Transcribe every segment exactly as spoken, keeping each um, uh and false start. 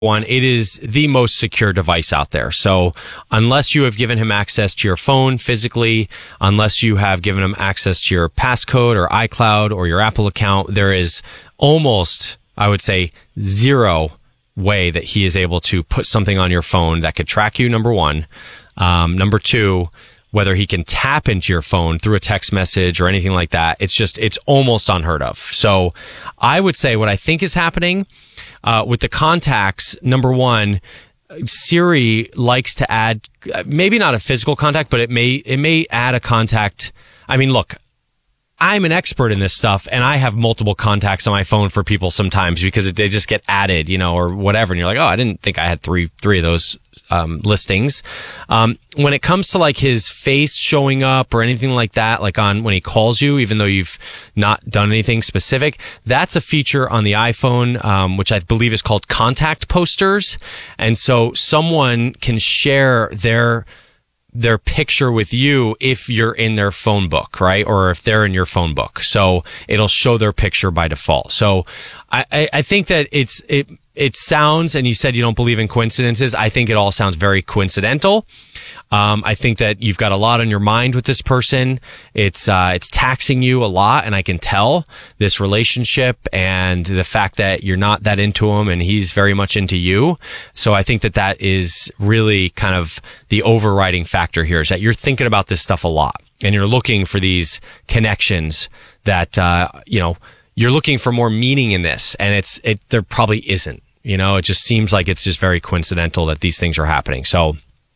One, it is the most secure device out there. So unless you have given him access to your phone physically, unless you have given him access to your passcode or iCloud or your Apple account, there is almost, I would say, zero way that he is able to put something on your phone that could track you, number one. Um, number two, whether he can tap into your phone through a text message or anything like that, it's just, it's almost unheard of. So I would say what I think is happening uh, with the contacts, number one, Siri likes to add, maybe not a physical contact, but it may, it may add a contact. I mean, look, I'm an expert in this stuff, and I have multiple contacts on my phone for people sometimes because they just get added, you know, or whatever. And you're like, oh, I didn't think I had three, three of those um, listings. Um, when it comes to like his face showing up or anything like that, like on when he calls you, even though you've not done anything specific, that's a feature on the iPhone, um, which I believe is called contact posters. And so someone can share their their picture with you if you're in their phone book, right? Or if they're in your phone book. So it'll show their picture by default. So I, I, I think that it's, it, it sounds, and you said you don't believe in coincidences. I think it all sounds very coincidental. Um, I think that you've got a lot on your mind with this person. It's, uh, it's taxing you a lot. And I can tell this relationship and the fact that you're not that into him and he's very much into you. So I think that that is really kind of the overriding factor here, is that you're thinking about this stuff a lot and you're looking for these connections that, uh, you know, you're looking for more meaning in this, and it's, it, there probably isn't, you know, it just seems like it's just very coincidental that these things are happening. So,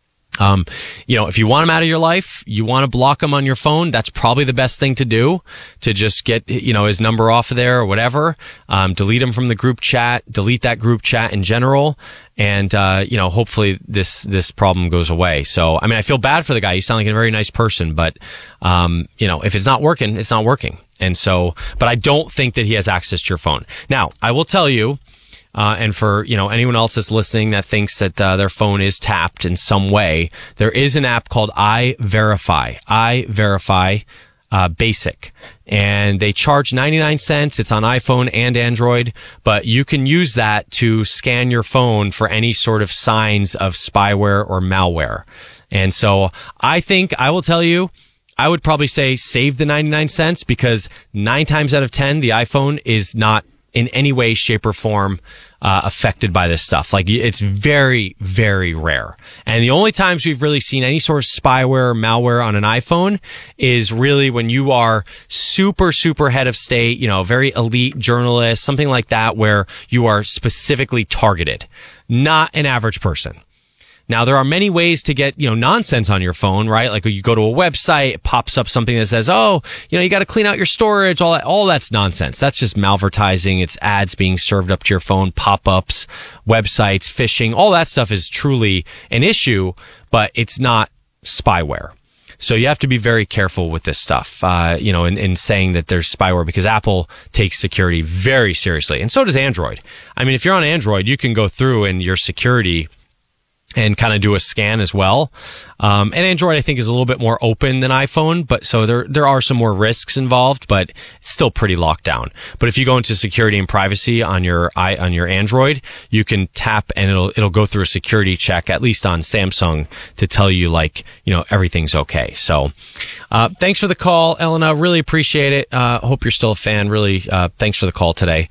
Um, you know, if you want them out of your life, you want to block them on your phone, that's probably the best thing to do, to just get, you know, his number off of there or whatever. Um, delete him from the group chat, delete that group chat in general. And, uh, you know, hopefully this, this problem goes away. So, I mean, I feel bad for the guy. You sound like a very nice person, but, um, you know, if it's not working, it's not working. And so, but I don't think that he has access to your phone. Now, I will tell you, Uh, and for, you know, anyone else that's listening that thinks that uh, their phone is tapped in some way, there is an app called iVerify, iVerify uh, Basic. And they charge ninety-nine cents. It's on iPhone and Android, but you can use that to scan your phone for any sort of signs of spyware or malware. And so I think, I will tell you, I would probably say save the ninety-nine cents, because nine times out of ten, the iPhone is not in any way, shape, or form uh, affected by this stuff. Like, it's very, very rare. And the only times we've really seen any sort of spyware or malware on an iPhone is really when you are super, super head of state, you know, very elite journalist, something like that, where you are specifically targeted, not an average person. Now, there are many ways to get, you know, nonsense on your phone, right? Like, you go to a website, it pops up something that says, oh, you know, you got to clean out your storage, all that, all that's nonsense. That's just malvertising. It's ads being served up to your phone, pop-ups, websites, phishing. All that stuff is truly an issue, but it's not spyware. So you have to be very careful with this stuff, uh, you know, in, in saying that there's spyware, because Apple takes security very seriously. And so does Android. I mean, if you're on Android, you can go through and your security and kind of do a scan as well. Um, and Android, I think, is a little bit more open than iPhone, but so there, there are some more risks involved, but it's still pretty locked down. But if you go into security and privacy on your i, on your Android, you can tap and it'll, it'll go through a security check, at least on Samsung, to tell you, like, you know, everything's okay. So, uh, thanks for the call, Elena. Really appreciate it. Uh, hope you're still a fan. Really, uh, thanks for the call today.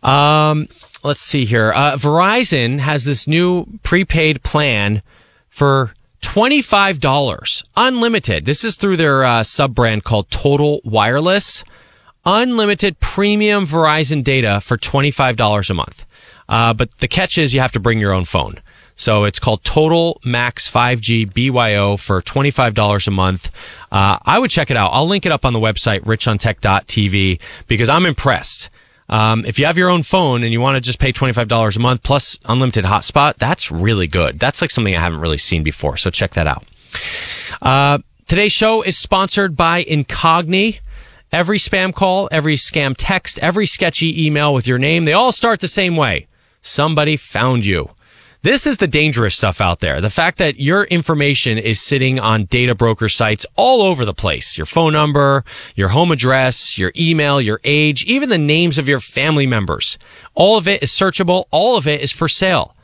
Um, Let's see here. Uh, Verizon has this new prepaid plan for twenty-five dollars, unlimited. This is through their uh, sub-brand called Total Wireless. Unlimited premium Verizon data for twenty-five dollars a month. Uh, but the catch is you have to bring your own phone. So it's called Total Max five G B Y O for twenty-five dollars a month. Uh, I would check it out. I'll link it up on the website, rich on tech dot t v, because I'm impressed. Um, if you have your own phone and you want to just pay twenty-five dollars a month plus unlimited hotspot, that's really good. That's like something I haven't really seen before. So check that out. Uh, today's show is sponsored by Incogni. Every spam call, every scam text, every sketchy email with your name, they all start the same way. Somebody found you. This is the dangerous stuff out there. The fact that your information is sitting on data broker sites all over the place. Your phone number, your home address, your email, your age, even the names of your family members. All of it is searchable. All of it is for sale.